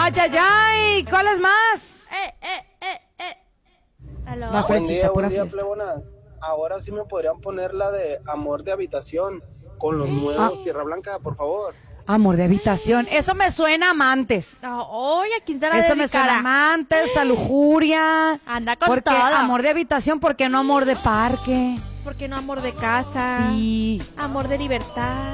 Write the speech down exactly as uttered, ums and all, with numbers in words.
Ay, ay, ay, ¿cuáles más? Eh, eh, eh, eh. Aló. Va, Buen Fresita, día, pura buen día, fiesta. plebonas. Ahora sí me podrían poner la de Amor de Habitación con los Ah. nuevos Tierra Blanca, por favor. Amor de habitación. Eso me suena a amantes. No, oye, ¿quién te la Eso me suena a dedicará? amantes, a lujuria. Anda con Porque todo. amor de habitación, ¿por qué no amor de parque? ¿Por qué no amor de casa? Sí. Amor de libertad.